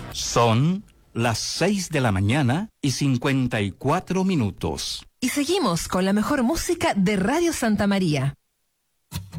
Son las 6:54 a.m. Y seguimos con la mejor música de Radio Santa María.